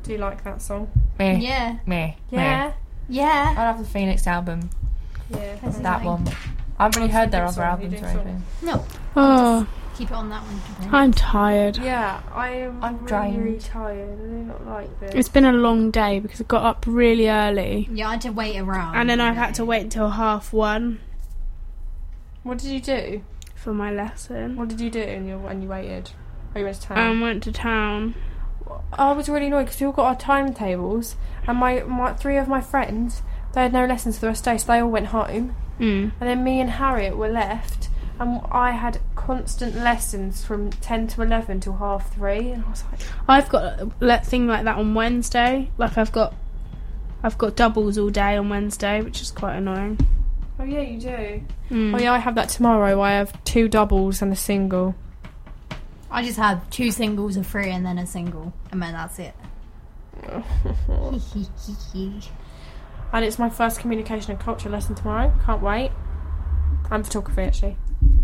Do you like that song? Meh. Yeah. Meh. Yeah. Meh. Yeah. I love the Phoenix album. Yeah. That one. I haven't really heard their other Song, albums you or do anything. No. Oh, Keep it on that one. I'm tired. Yeah, I'm really drained. tired. I do not like this. It's been a long day because I got up really early. Yeah, I had to wait around. And then I've had to wait until 1:30 What did you do? for my lesson. What did you do when you waited? Oh, you went to town? Went to town. I was really annoyed because we all got our timetables, and my 3 of my friends, they had no lessons for the rest of the day, so they all went home. And then me and Harriet were left, and I had constant lessons from 10 to 11 till 3:30, and I was like... I've got a thing like that on Wednesday. Like I've got doubles all day on Wednesday, which is quite annoying. Oh yeah, you do. Oh yeah, I have that tomorrow. I have 2 doubles and a single. I just have 2 singles, a free, and then a single, and then that's it. And it's my first communication and culture lesson tomorrow. Can't wait. And photography, actually.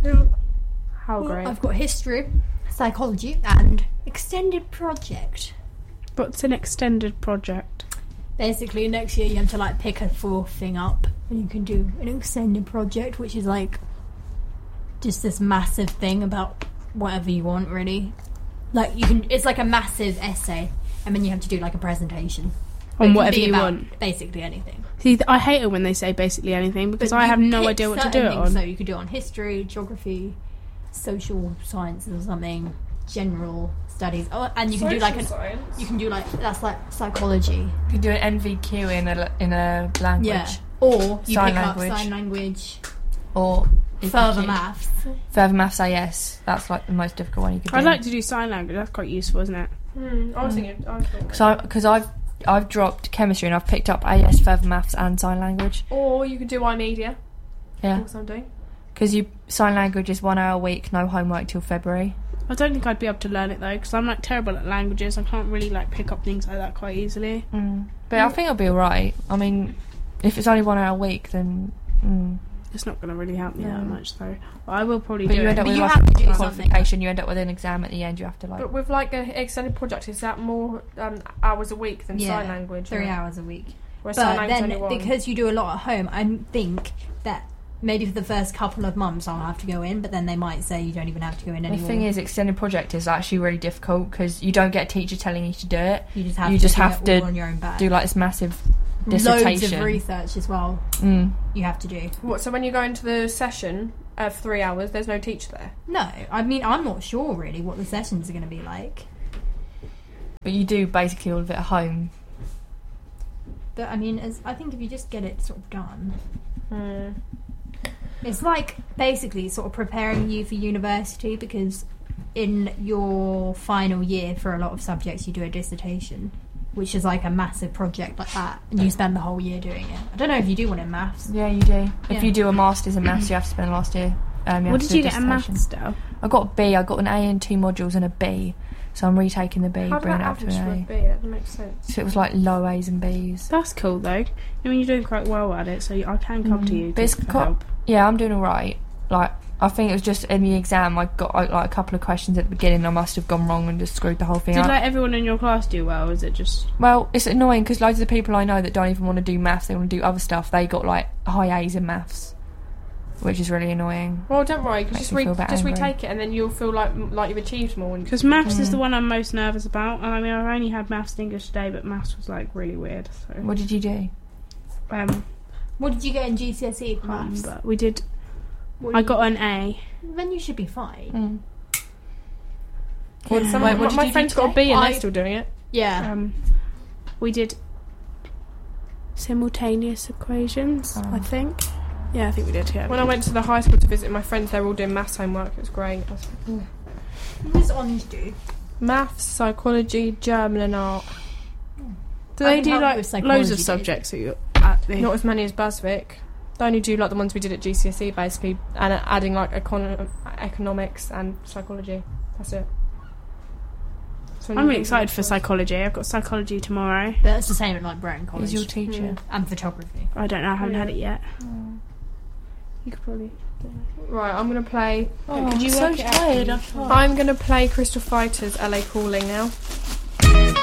How great. I've got history, psychology, and extended project. What's an extended project? Basically, next year you have to like pick a 4th thing up, and you can do an extended project, which is like just this massive thing about whatever you want, really. Like it's like a massive essay, and then you have to do like a presentation On whatever you want. Basically anything. See, I hate it when they say basically anything because I have no idea what to do it on. So you could do it on history, geography, social sciences or something, general studies. Oh, and you can do like that's like psychology. You can do an NVQ in a language. Yeah. Or you Sign pick language. up sign language. Or Further maths. Further maths, yes. That's like the most difficult one you could do. I'd like to do sign language. That's quite useful, isn't it? I was thinking... Because I've dropped chemistry and I've picked up AS, further maths and sign language. Or you could do iMedia. Yeah. That's what I'm doing. Because sign language is 1 hour a week, no homework till February. I don't think I'd be able to learn it though because I'm like terrible at languages. I can't really like pick up things like that quite easily. But I think it'll be alright. I mean, if it's only 1 hour a week, then... It's not going to really help me that much though. But I will probably But do you it. end up with you like have to do a something. qualification, you end up with an exam at the end, you have to like... But with like an extended project, is that more hours a week than sign language? 3 hours a week. Whereas sign But language then, only 1. because you do a lot at home, I think that maybe for the first couple of months I'll have to go in, but then they might say you don't even have to go in anymore. The thing is, extended project is actually really difficult because you don't get a teacher telling you to do it. You just have you to just do have it to all on your own back. do like this massive dissertation. Loads of research as well. You have to do. What? So when you go into the session of 3 hours, there's no teacher there? No, I mean I'm not sure really what the sessions are going to be like. But you do basically all of it at home. But I mean, I think if you just get it sort of done, it's like basically sort of preparing you for university because in your final year for a lot of subjects you do a dissertation, which is like a massive project like that, and you spend the whole year doing it. I don't know if you do one in maths. Yeah, you do. Yeah. If you do a master's in maths, you have to spend the last year. What did you get in maths though? I got a B. I got an A in 2 modules and a B. So I'm retaking the B, How bringing about it up to average an would A. be? That makes sense. So it was like low A's and B's. That's cool though. I mean, you're doing quite well at it, so I can come to you But it's for help. Yeah, I'm doing alright. Like, I think it was just in the exam, I got like a couple of questions at the beginning. I must have gone wrong and just screwed the whole thing Did up. like everyone in your class do well? Or is it just... Well, it's annoying because loads of the people I know that don't even want to do maths, they want to do other stuff, they got like high A's in maths, which is really annoying. Well, don't worry. Makes Just me feel a bit angry. retake it, and then you'll feel like you've achieved more. Because maths is the one I'm most nervous about. And I mean, I've only had maths and English today, but maths was like really weird. So What did you do? What did you get in GCSE maths? but we did. I got an A. Then you should be fine. Well, what did my you friend's do got a B, and I- they're still doing it. Yeah. We did simultaneous equations. I think. Yeah, I think we did. Yeah. When I went to the high school to visit my friends, they were all doing maths homework. It was great. I was like, What does Orange do? maths, psychology, German, and art. Do I they can do help like with psychology, loads of dude. subjects at the... Not as many as Basvic. They only do like the ones we did at GCSE basically, and adding like economics and psychology. That's it. So I'm really excited for psychology. I've got psychology tomorrow. But it's the same at like Breton College. Who's your teacher? And photography. I don't know. I haven't had it yet. You could probably. Right, I'm gonna play. I'm so tired. I'm gonna play Crystal Fighters LA Calling now.